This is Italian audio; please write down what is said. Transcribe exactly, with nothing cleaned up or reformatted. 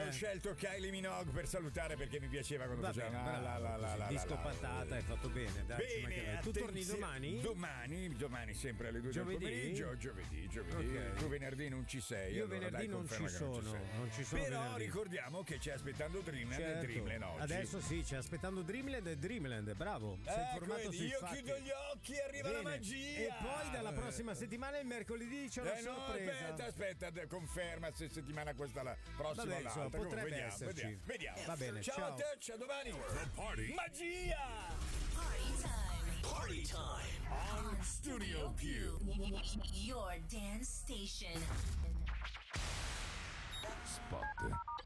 ho scelto Kylie Minogue per salutare perché mi piaceva quando Va faceva bene, la, la, la, la, la, disco la, patata, hai fatto bene. Dai, bene, tu torni domani? Domani, domani sempre alle due Giovedì? del pomeriggio. Giovedì, giovedì. Okay. Tu venerdì non ci sei. Io allora, venerdì dai, non ci conferma che sono. Non ci, non ci sono. Però venerdì. ricordiamo che c'è aspettando Dreamland Certo. e Dreamland oggi. Adesso sì, c'è aspettando Dreamland e Dreamland, bravo. Sei Ecco, informato vedi, sui io fatti. chiudo gli occhi, arriva Bene. la magia. E poi dalla prossima settimana, il mercoledì, c'è una Eh no, sorpresa. aspetta, aspetta, de- conferma se settimana questa la prossima Vabbè, o insomma, l'altra. Comunque, potrebbe vediamo, esserci. vediamo, vediamo. Va bene, ciao, ciao. a te, ciao, a domani. The party. Magia! Party time. Party time on Studio Q. Your dance station. Spot.